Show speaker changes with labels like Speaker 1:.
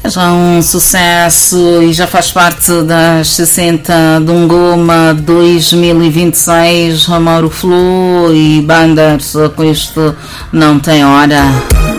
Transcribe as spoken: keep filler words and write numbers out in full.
Speaker 1: Já um sucesso e já faz parte das sessenta de um Goma dois mil e vinte e seis. Mauro Flu e bandas com isto não tem hora.